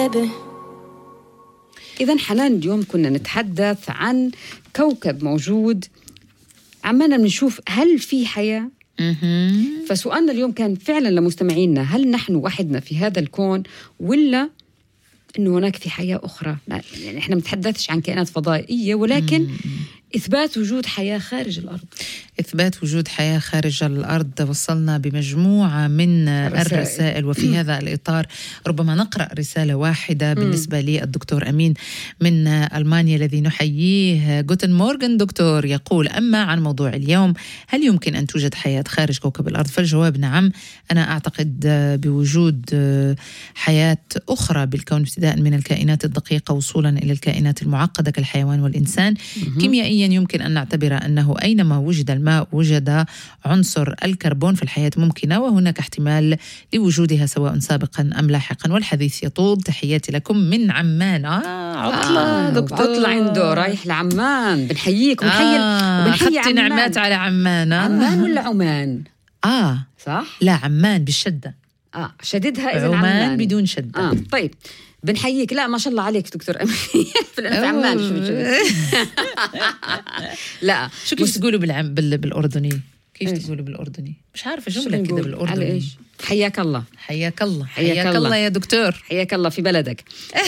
إذن حنان، اليوم كنا نتحدث عن كوكب موجود عمالنا بنشوف هل في حياة؟ فسؤالنا اليوم كان فعلا لمستمعينا: هل نحن وحدنا في هذا الكون ولا إنه هناك في حياة أخرى؟ يعني إحنا متحدثش عن كائنات فضائية، ولكن إثبات وجود حياة خارج الأرض. إثبات وجود حياة خارج الأرض. وصلنا بمجموعة من الرسائل، وفي هذا الإطار ربما نقرأ رسالة واحدة بالنسبة لي. الدكتور أمين من ألمانيا الذي نحييه: جوتن مورغن دكتور، يقول: أما عن موضوع اليوم، هل يمكن أن توجد حياة خارج كوكب الأرض؟ فالجواب نعم. أنا أعتقد بوجود حياة أخرى بالكون، ابتداء من الكائنات الدقيقة وصولا إلى الكائنات المعقدة كالحيوان والإنسان. كيميائيا يمكن أن نعتبر أنه أينما وجد الماء وجد عنصر الكربون، في الحياة ممكنة وهناك احتمال لوجودها سواء سابقا أم لاحقا. والحديث يطول. تحياتي لكم من عمان. عطلة دكتور، عطلة عنده رايح لعمان. بنحييك وبنحيي عمان. نعمات على عمان. عمان ولا عمان؟ صح؟ لا، عمان بالشدة. شددها إذن عمان بدون شدة. طيب بنحييك. لا ما شاء الله عليك دكتور أمين. في عمان لا شو كيف تقولوا بالأردني؟ كيف تقولوا بالأردني؟ مش عارفة جملة كده بالأردني. حياك الله. حياك الله. حياك الله يا دكتور. حياك الله في بلدك.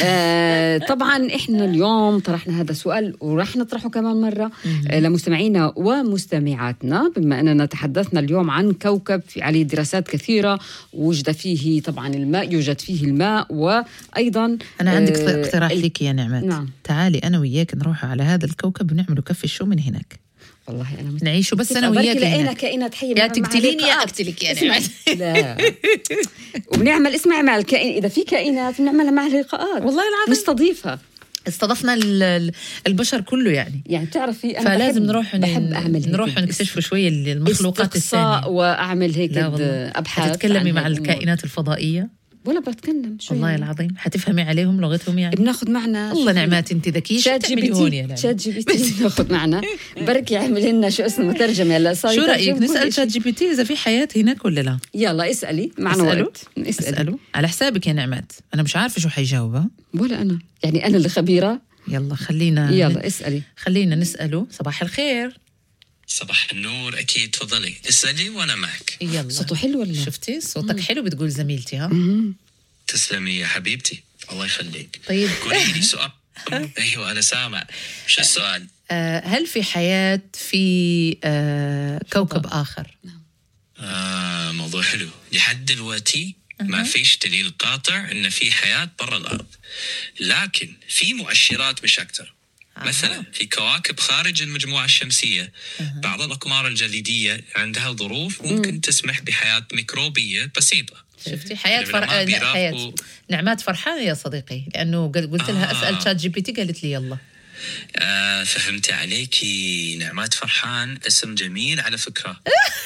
طبعا إحنا اليوم طرحنا هذا السؤال ورح نطرحه كمان مرة لمستمعينا ومستمعاتنا، بما أننا تحدثنا اليوم عن كوكب عليه دراسات كثيرة وجد فيه طبعا الماء، يوجد فيه الماء، وأيضا أنا عندك اقتراح لك يا نعمات. نعم. تعالي أنا وياك نروح على هذا الكوكب ونعملوا كف الشو من هناك. والله أنا نعيشه بس أنا وياك. لقينا كائنات حية. يا تقتليني يا أقتلك يا نعمات. لا وبنعمل اسمع مع الكائن، إذا في كائنات بنعملها مع لقاءات. والله العظيم نستضيفها. استضفنا البشر كله يعني بتعرفي أنا فلازم نروح نروح نكتشف شوية المخلوقات الثانية وأعمل هيك أبحاث. هتتكلمي مع الكائنات الفضائية؟ ولا بتكلم شوي والله العظيم حتفهمي عليهم لغتهم يعني. بناخذ معنا الله نعمات انت ذكيه. شات جي بي تي بناخذ معنا بركي يعمل لنا شو اسمه مترجمه. يلا شو رايك نسال شات جي بي تي اذا في حياه هناك ولا لا؟ يلا اسالي معنا وقت. اساله على حسابك يا نعمات. انا مش عارفه شو حيجاوبها ولا انا يعني انا اللي خبيره. يلا اسالي. خلينا نساله. صباح الخير. صباح النور. أكيد تفضلي اسألي وأنا معك. يلا. صوته حلو ولا؟ شفتي صوتك حلو بتقول زميلتي. تسلمي يا حبيبتي، الله يخليك. طيب قولي لي سؤال. أيوة أنا سامع. شو السؤال؟ هل في حياة في كوكب آخر؟ موضوع حلو. لحد دلوقتي ما فيش دليل قاطع إن في حياة برا الأرض، لكن في مؤشرات مش أكتر. مثلا في كواكب خارج المجموعة الشمسية بعض الأقمار الجليدية عندها ظروف ممكن تسمح بحياة ميكروبية بسيطة. شفتي حياة نعمات فرحانة يا صديقي، لأنه قلت لها أسأل شات جي بي تي قالت لي يلا. فهمت عليكي. نعمات فرحان اسم جميل على فكرة.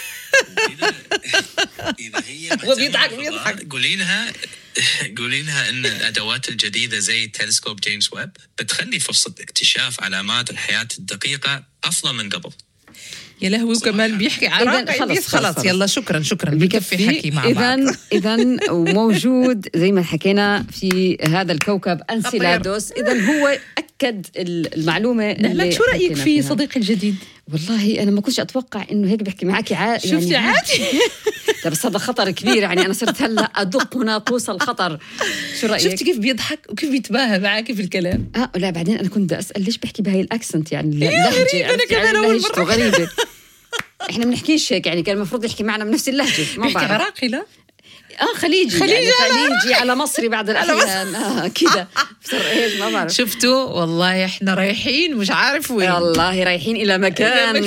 إذا هي وبيضحك قولي لها إن الأدوات الجديدة زي تلسكوب جيمس ويب بتخلي فرصة اكتشاف علامات الحياة الدقيقة أفضل من قبل. يا لهوي وكمان بيحكي عراقي. خلاص يلا شكرا بكفي حكي مع بعض. إذن موجود زي ما حكينا في هذا الكوكب أنسيلادوس. إذن هو أكد المعلومة. نعمات شو رأيك في صديقي الجديد؟ والله أنا ما كنتش أتوقع إنه هيك بحكي معك عادي. شفتي يعني عادي. بس هذا خطر كبير يعني. أنا صرت هلأ أدق ناقوس الخطر. شو رأيك؟ شفتي كيف بيضحك وكيف بيتباهى معك في الكلام؟ لا بعدين أنا كنت أسأل ليش بحكي بهاي الأكسنت يعني اللهجة. أنا كمان أول مرة غريبة. إحنا بنحكيش هيك يعني. كان المفروض يحكي معنا بنفس اللهجة. ما بعرف. عراقي لا؟ خليجي يعني خليجي على مصري بعد الأحيان. كده إيش ما بعرف. شفتوا والله إحنا رايحين مش عارف وين. والله رايحين إلى مكان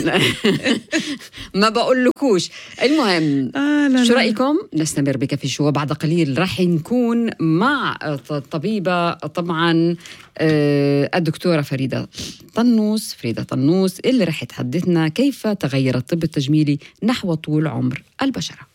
ما بقول لكوش. المهم شو رأيكم نستمر بكفي شو؟ بعد قليل راح نكون مع الطبيبة طبعا الدكتورة فريدة طنوس اللي راح تحدثنا كيف تغير الطب التجميلي نحو طول عمر البشرة.